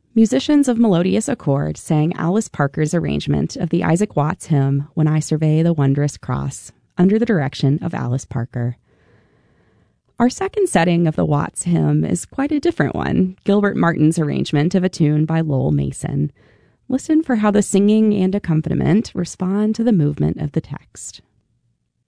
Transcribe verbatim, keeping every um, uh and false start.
Musicians of Melodious Accord sang Alice Parker's arrangement of the Isaac Watts hymn, When I Survey the Wondrous Cross, under the direction of Alice Parker. Our second setting of the Watts hymn is quite a different one, Gilbert Martin's arrangement of a tune by Lowell Mason. Listen for how the singing and accompaniment respond to the movement of the text.